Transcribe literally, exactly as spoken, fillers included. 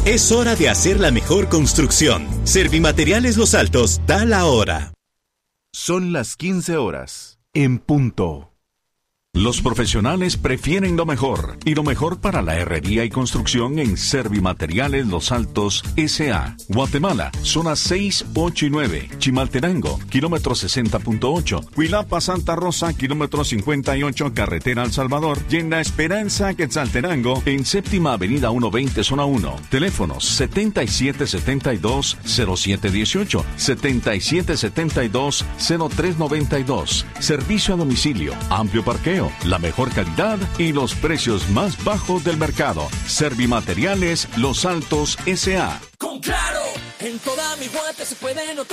Es hora de hacer la mejor construcción. Servimateriales Los Altos da la hora. Son las quince horas, en punto. Los profesionales prefieren lo mejor, y lo mejor para la herrería y construcción en Servimateriales Los Altos S A Guatemala, zonas seis, ocho y nueve, Chimaltenango, kilómetro sesenta punto ocho, Huilapa, Santa Rosa, kilómetro cincuenta y ocho, carretera El Salvador, y en La Esperanza, Quetzaltenango, en Séptima Avenida ciento veinte, zona uno. Teléfonos setenta y siete setenta y dos, cero siete dieciocho, setenta y siete setenta y dos, cero tres noventa y dos. Servicio a domicilio, amplio parqueo, la mejor calidad y los precios más bajos del mercado. Servimateriales Los Altos S A Con Claro, en toda mi guante se puede notar.